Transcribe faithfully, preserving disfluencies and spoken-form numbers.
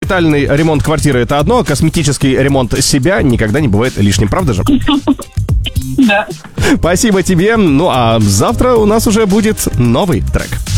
капитальный ремонт квартиры — это одно, а косметический ремонт себя никогда не бывает лишним, правда же? Да. Спасибо тебе. Ну а завтра у нас уже будет новый трек.